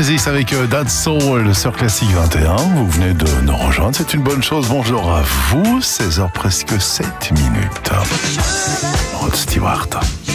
Genesis avec That's Soul sur Classique 21. Vous venez de nous rejoindre, c'est une bonne chose. Bonjour à vous, 16h presque 7 minutes. Rod Stewart.